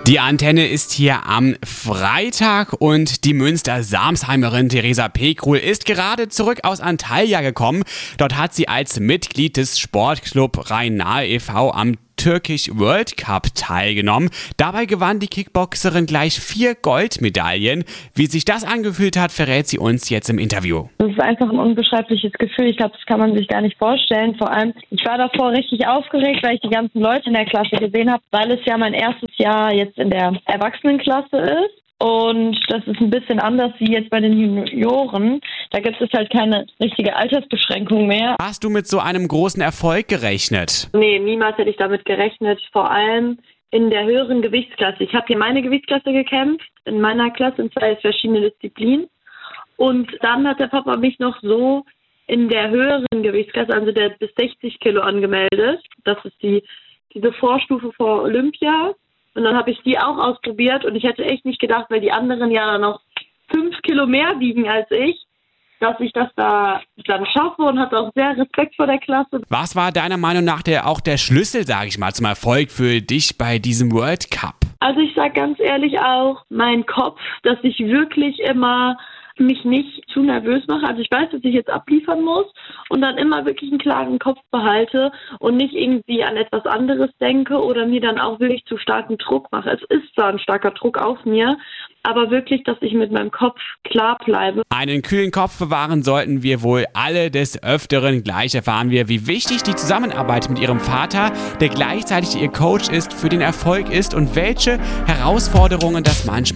Die Antenne ist hier am Freitag und die Münster-Samsheimerin Theresa Pekrul ist gerade zurück aus Antalya gekommen. Dort hat sie als Mitglied des Sportclub Rhein-Nahe e.V. am Turkish World Cup teilgenommen. Dabei gewann die Kickboxerin gleich 4 Goldmedaillen. Wie sich das angefühlt hat, verrät sie uns jetzt im Interview. Das ist einfach ein unbeschreibliches Gefühl. Ich glaube, das kann man sich gar nicht vorstellen. Vor allem, ich war davor richtig aufgeregt, weil ich die ganzen Leute in der Klasse gesehen habe, weil es ja mein erstes Jahr jetzt in der Erwachsenenklasse ist. Und das ist ein bisschen anders wie jetzt bei den Junioren. Da gibt es halt keine richtige Altersbeschränkung mehr. Hast du mit so einem großen Erfolg gerechnet? Nee, niemals hätte ich damit gerechnet. Vor allem in der höheren Gewichtsklasse. Ich habe hier meine Gewichtsklasse gekämpft, in meiner Klasse in 2 verschiedene Disziplinen. Und dann hat der Papa mich noch so in der höheren Gewichtsklasse, also der bis 60 Kilo angemeldet. Das ist diese Vorstufe vor Olympia. Und dann habe ich die auch ausprobiert und ich hätte echt nicht gedacht, weil die anderen ja noch 5 Kilo mehr wiegen als ich, dass ich das da dann schaffe und hatte auch sehr Respekt vor der Klasse. Was war deiner Meinung nach auch der Schlüssel, sage ich mal, zum Erfolg für dich bei diesem World Cup? Also ich sage ganz ehrlich auch, mein Kopf, dass ich wirklich immer mich nicht zu nervös mache. Also ich weiß, dass ich jetzt abliefern muss und dann immer wirklich einen klaren Kopf behalte und nicht irgendwie an etwas anderes denke oder mir dann auch wirklich zu starken Druck mache. Es ist zwar ein starker Druck auf mir, aber wirklich, dass ich mit meinem Kopf klar bleibe. Einen kühlen Kopf bewahren sollten wir wohl alle des Öfteren. Gleich erfahren wir, wie wichtig die Zusammenarbeit mit ihrem Vater, der gleichzeitig ihr Coach ist, für den Erfolg ist und welche Herausforderungen das manchmal